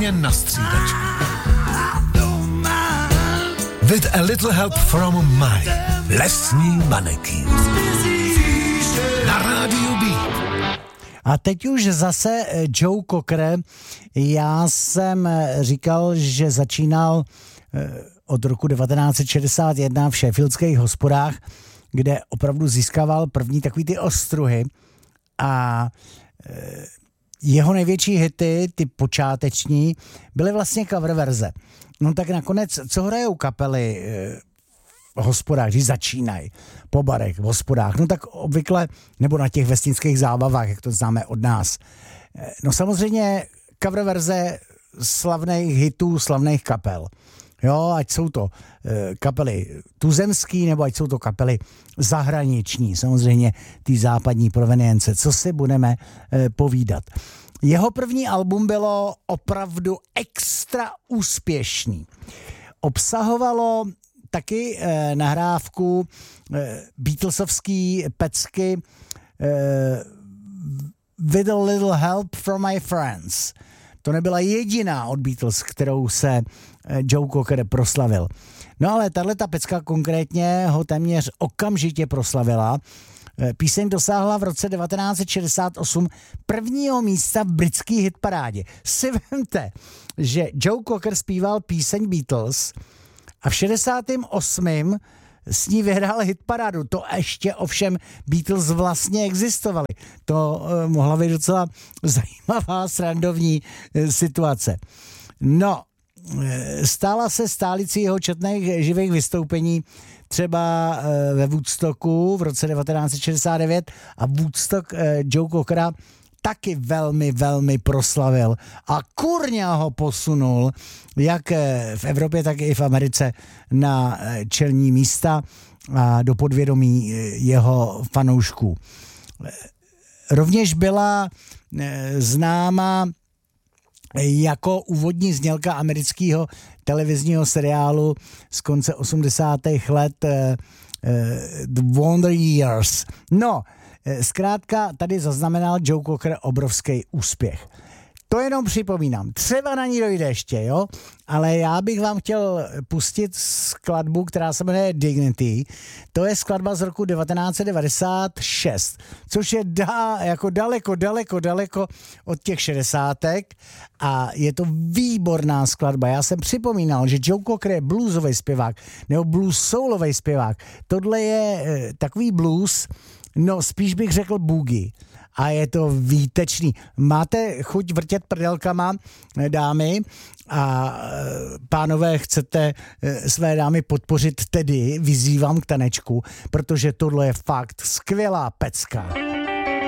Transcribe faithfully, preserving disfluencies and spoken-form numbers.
úplně na střídačku. With a little help from my lesní manekýn. Na rádiu B. A teď už zase Joe Cocker. Já jsem říkal, že začínal od roku devatenáct set šedesát jedna v sheffieldských hospodách, kde opravdu získával první takový ty ostruhy a jeho největší hity, ty počáteční, byly vlastně cover verze. No tak nakonec, co hrajou kapely v hospodách, když začínají po barech, v hospodách, no tak obvykle, nebo na těch vesnických zábavách, jak to známe od nás. No samozřejmě cover verze slavných hitů, slavných kapel. Jo, ať jsou to e, kapely tuzemský, nebo ať jsou to kapely zahraniční, samozřejmě ty západní provenience, co si budeme e, povídat. Jeho první album bylo opravdu extra úspěšný. Obsahovalo taky e, nahrávku e, Beatlesovský pecky e, With a Little Help from My Friends. To nebyla jediná od Beatles, kterou se Joe Cocker proslavil. No ale tahleta pecka konkrétně ho téměř okamžitě proslavila. Píseň dosáhla v roce devatenáct set šedesát osm prvního místa v britský hitparádě. Si vemte, že Joe Cocker zpíval píseň Beatles a v šedesátém osmém s ní vyhrál hitparádu. To ještě ovšem Beatles vlastně existovali. To uh, mohla být docela zajímavá, srandovní uh, situace. No, stála se stálicí jeho četných živých vystoupení třeba uh, ve Woodstocku v roce devatenáct set šedesát devět a Woodstock uh, Joe Cockera taky velmi, velmi proslavil a kurňa ho posunul jak v Evropě, tak i v Americe na čelní místa a do podvědomí jeho fanoušků. Rovněž byla známa jako úvodní znělka amerického televizního seriálu z konce osmdesátých let The Wonder Years. No, zkrátka tady zaznamenal Joe Cocker obrovský úspěch. To jenom připomínám. Třeba na ní dojde ještě, jo? Ale já bych vám chtěl pustit skladbu, která se jmenuje Dignity. To je skladba z roku devatenáct set devadesát šest, což je da, jako daleko, daleko, daleko od těch šedesátek a je to výborná skladba. Já jsem připomínal, že Joe Cocker je bluesový zpěvák nebo blues soulový zpěvák. Tohle je e, takový blues, no spíš bych řekl boogie. A je to výtečný. Máte chuť vrtět prdelkama, dámy, a pánové, chcete své dámy podpořit, tedy vyzývám k tanečku, protože tohle je fakt skvělá pecka.